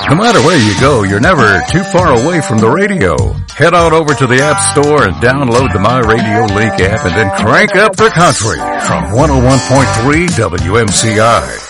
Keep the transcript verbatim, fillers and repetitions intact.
No matter where you go, you're never too far away from the radio. Head on over to the App Store and download the My Radio Link app and then crank up the country from one oh one point three W M C I.